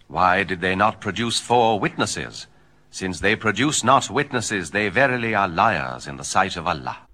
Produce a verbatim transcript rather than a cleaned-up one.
Why did they not produce four witnesses? Since they produce not witnesses, they verily are liars in the sight of Allah.